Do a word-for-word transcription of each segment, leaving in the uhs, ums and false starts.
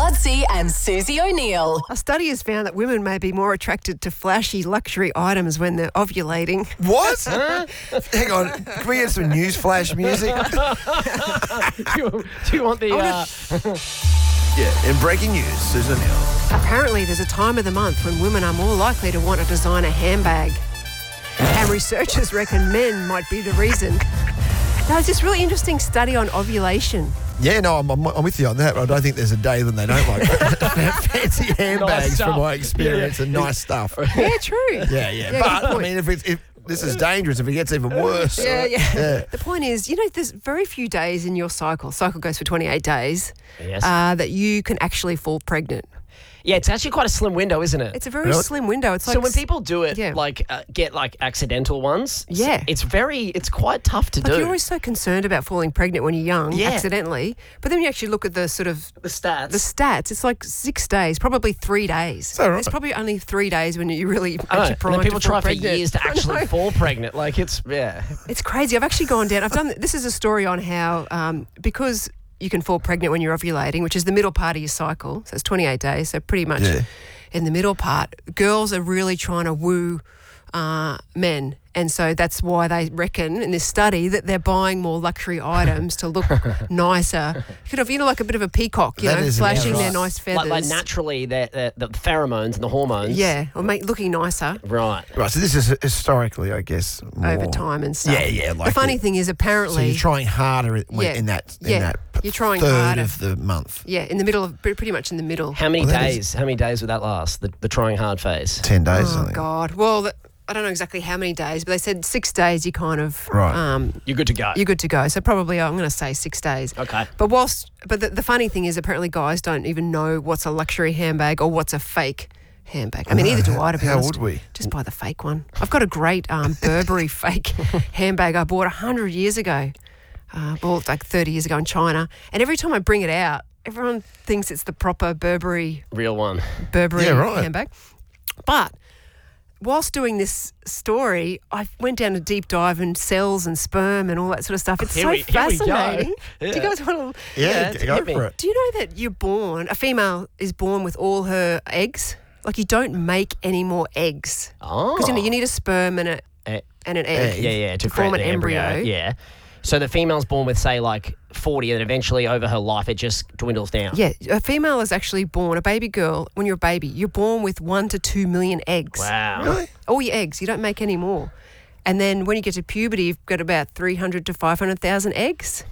Budsy and Susie O'Neill. A study has found that women may be more attracted to flashy luxury items when they're ovulating. What? Hang on. Can we get some news flash music? do, you, do you want the... Uh... Yeah, in breaking news, Susan O'Neill. Apparently, there's a time of the month when women are more likely to want to design a handbag. And researchers reckon men might be the reason. Now, it's this really interesting study on ovulation. Yeah, no, I'm, I'm, I'm with you on that. I don't think there's a day when they don't like fancy handbags, Nice from my stuff. experience, Yeah, yeah. and nice stuff. Yeah, true. Yeah, yeah. Yeah, but, good I point. mean, if, it's, if this is dangerous, if it gets even worse. Yeah, yeah, Yeah. The point is, you know, there's very few days in your cycle. Cycle goes for twenty-eight days. Yes. Uh, that you can actually fall pregnant. Yeah, it's actually quite a slim window, isn't it? It's a very Really? slim window. It's like so when people do it, yeah. like uh, get like accidental ones, Yeah. it's very, it's quite tough to Like do. you're always so concerned about falling pregnant when you're young, Yeah. accidentally. But then you actually look at the sort of the stats. the stats. It's like six days, probably three days. that right? It's probably only three days when you really I know. actually And primed then people to fall try for pregnant. years to I actually know. fall pregnant. Like it's, yeah. It's crazy. I've actually gone down. I've done. This is a story on how um, because you can fall pregnant when you're ovulating, which is the middle part of your cycle. So it's twenty-eight days. So pretty much Yeah. in the middle part, girls are really trying to woo uh, men. And so that's why they reckon in this study that they're buying more luxury items to look nicer. Kind of, you know, like a bit of a peacock, you That know, is flashing right. their nice feathers. Like, like naturally, the, the, the pheromones and the hormones. Yeah, or make looking nicer Right. Right, so this is historically, I guess, more. over time and stuff. Yeah, yeah. Like the funny the- thing is, So apparently, you're trying harder in, Yeah. in that in Yeah. that You're trying third harder. of the month. yeah, in the middle of pretty much in the middle. How many Well, that is- days? How many days would that last? The, the trying hard phase. Ten days, I Oh think. God! Well, th- I don't know exactly how many days, but they said six days. You kind of Right. um, You're good to go. you're good to go. So probably I'm going to say six days. Okay. But whilst, but the, the funny thing is, apparently guys don't even know what's a luxury handbag or what's a fake handbag. I mean, No, either do how- I. To be how honest, would we? Just buy the fake one. I've got a great um, Burberry fake handbag I bought a hundred years ago. Uh, bought like thirty years ago in China, and every time I bring it out, everyone thinks it's the proper Burberry Real one. Burberry Yeah, right. handbag. But whilst doing this story, I went down a deep dive in cells and sperm and all that sort of stuff. It's Here so we- here we go. fascinating. Do Yeah. you guys want to? Yeah, Yeah, g- go hit me. for it. Do you know that you're born? A female is born with all her eggs. Like you don't make any more eggs Oh. because you know you need a sperm and a Eh, and an egg. yeah, yeah. To, to form create an the embryo. Yeah. So the female's born with, say, like forty, and eventually over her life it just dwindles down. Yeah, a female is actually born, a baby girl, when you're a baby, you're born with one to two million eggs. Wow. Really? All your eggs, you don't make any more. And then when you get to puberty, you've got about three hundred to five hundred thousand eggs.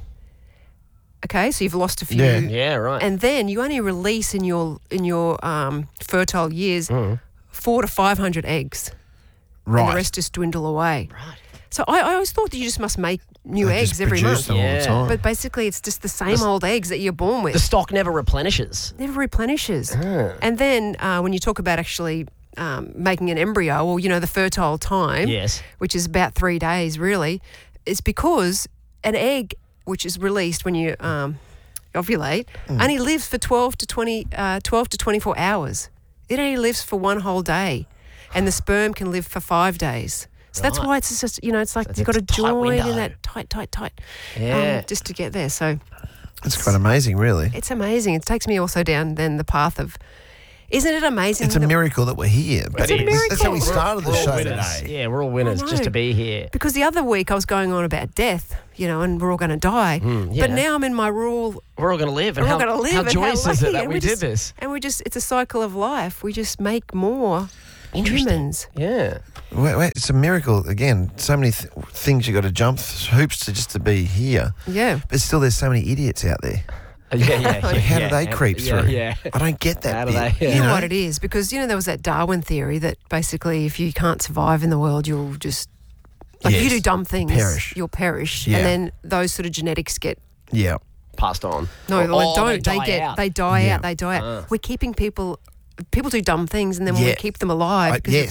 Okay, so you've lost a few. Yeah. Yeah, right. And then you only release in your in your um, fertile years Mm. four to five hundred eggs. And Right. the rest just dwindle away. Right. So I, I always thought that you just must make new They eggs just every produce month. them all Yeah. the time. But basically, it's just the same old eggs that you're born with. The stock never replenishes. Never replenishes. Ah. And then uh, when you talk about actually um, making an embryo, or you know the fertile time, Yes. which is about three days really, it's because an egg which is released when you um, ovulate Mm. only lives for twelve to twenty, uh, twelve to twenty-four hours. It only lives for one whole day, and the sperm can live for five days. So that's Right. why it's just, you know, it's like So it's you've a got to tight join window. in that tight, tight, tight, Yeah. um, just to get there. So It's quite amazing, really. it's amazing. It takes me also down then the path of, isn't it amazing? It's a that- miracle that we're here. But a That's how we miracle. started the We're all show winners. today. Yeah, we're all winners I just to know. be here. Because the other week I was going on about death, you know, and we're all going to die. Mm, yeah. But now I'm in my rule. We're all going to live. And We're all how, going to live. how and joyous how is it lucky, that and we we're did just- this? And we just, it's a cycle of life. We just make more Interesting. humans. Yeah. Wait, wait, it's a miracle. Again, so many th- things you got to jump th- hoops to just to be here. Yeah. But still, there's so many idiots out there. Uh, Yeah, yeah, yeah. Like, how yeah. do they And- creep yeah, through? Yeah. I don't get that How do bit. they- yeah. You know, know? what it is? Because, you know, there was that Darwin theory that basically if you can't survive in the world, you'll just, like if you Yes. do dumb things, Perish. you'll perish. Yeah. And then those sort of genetics get, Yeah. Passed on. no, Or- they or don't. They, die get, out. they die Yeah. out. They die out. Ah. We're keeping people, people do dumb things and then we Yeah. keep them alive I- because yes. of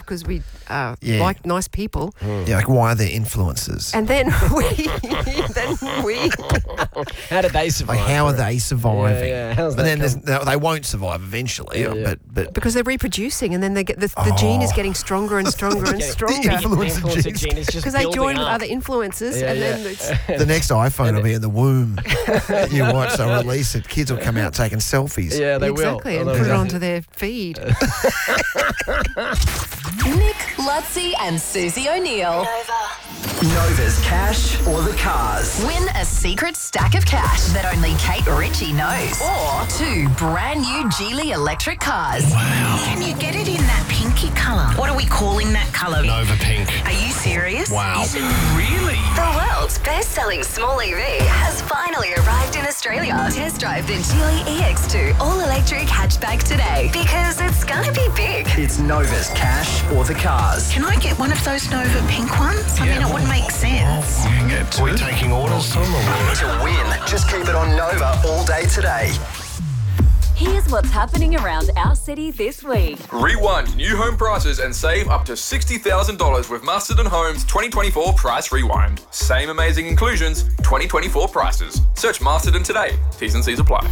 because we uh, Yeah. like nice people. Yeah, like why are they influencers? And then we, then we, How did they survive? Like how are they surviving? Yeah, yeah. How's But that then there's, come- no, they won't survive eventually. Yeah, yeah. But but because they're reproducing, and then they get the, the gene is getting stronger and stronger and Yeah, stronger. the influencer influencer genes. gene is just Because they building join with up. other influencers, Yeah, and yeah. then it's, the next iPhone will be in the womb. That you watch, they'll release it. Kids will come out taking selfies. Yeah, they exactly, will. and Oh, put it no, onto their feed. Nick, Lutzi, and Susie O'Neill. Nova's cash or the cars. Win a secret stack of cash that only Kate Ritchie knows. Or two brand new Geely electric cars. Can you get it in that pinky colour? What are we calling that colour? Nova Pink. Are you serious? Wow. Is it really? The world's best-selling small E V has finally arrived in Australia. Test drive the Geely E X two all-electric hatchback today because it's gonna be big. It's Nova's cash or the cars. Can I get one of those Nova pink ones? I mean, it would make sense. You can get two. We're taking orders, Tom. To win, just keep it on Nova all day today. Here's what's happening around our city this week. Rewind new home prices and save up to sixty thousand dollars with Masterton Homes twenty twenty-four Price Rewind. Same amazing inclusions, twenty twenty-four prices. Search Masterton today. T's and C's apply.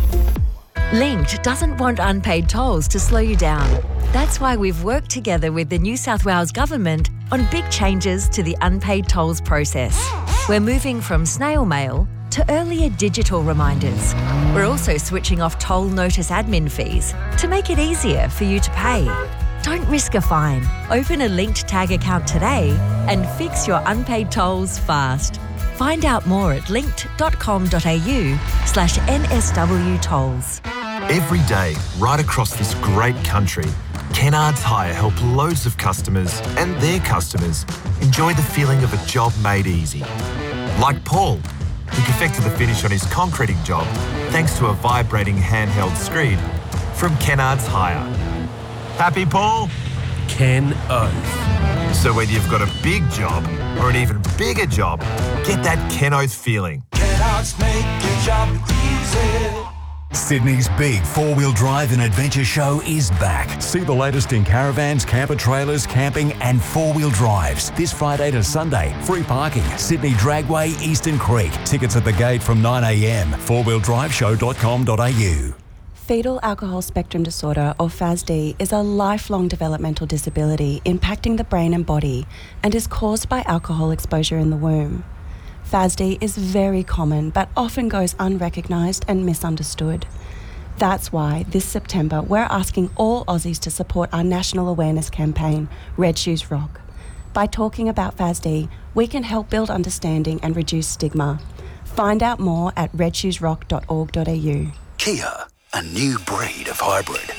Linked doesn't want unpaid tolls to slow you down. That's why we've worked together with the New South Wales Government on big changes to the unpaid tolls process. We're moving from snail mail to earlier digital reminders. We're also switching off toll notice admin fees to make it easier for you to pay. Don't risk a fine. Open a Linked Tag account today and fix your unpaid tolls fast. Find out more at linked.com.au slash NSW tolls. Every day, right across this great country, Kennards Hire help loads of customers and their customers enjoy the feeling of a job made easy. Like Paul, who perfected the finish on his concreting job thanks to a vibrating handheld screed from Kennards Hire. Happy, Paul? Ken Oath. So whether you've got a big job or an even bigger job, get that Ken Oath feeling. Kennards make your job easy. Sydney's big four-wheel drive and adventure show is back. See the latest in caravans, camper trailers, camping and four-wheel drives. This Friday to Sunday. Free parking. Sydney Dragway, Eastern Creek. Tickets at the gate from nine a m. four wheel drive show dot com dot a u. Fetal alcohol spectrum disorder, or F A S D, is a lifelong developmental disability impacting the brain and body and is caused by alcohol exposure in the womb. F A S D is very common but often goes unrecognised and misunderstood. That's why this September we're asking all Aussies to support our national awareness campaign, Red Shoes Rock. By talking about F A S D, we can help build understanding and reduce stigma. Find out more at red shoes rock dot org dot a u. Kia, a new breed of hybrid.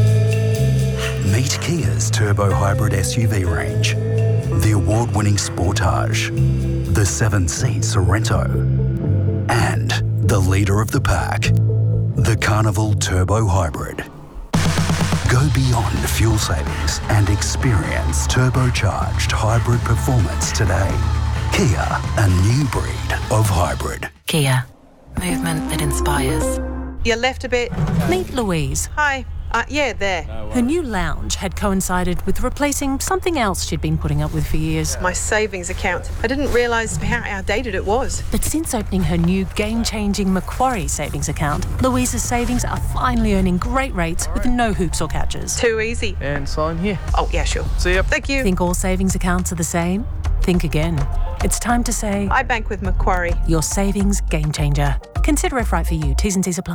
Meet Kia's turbo hybrid S U V range. The award-winning Sportage, the seven-seat Sorrento, and the leader of the pack, the Carnival Turbo Hybrid. Go beyond fuel savings and experience turbocharged hybrid performance today. Kia, a new breed of hybrid. Kia, movement that inspires. You left a bit. Meet Louise. Hi. Uh, yeah, there. Her new lounge had coincided with replacing something else she'd been putting up with for years. My savings account. I didn't realise how outdated it was. But since opening her new game-changing Macquarie savings account, Louise's savings are finally earning great rates with no hoops or catches. Too easy. And sign here. Oh, yeah, sure. See ya. Thank you. Think all savings accounts are the same? Think again. It's time to say... I bank with Macquarie. Your savings game changer. Consider if right for you. T's and C's apply.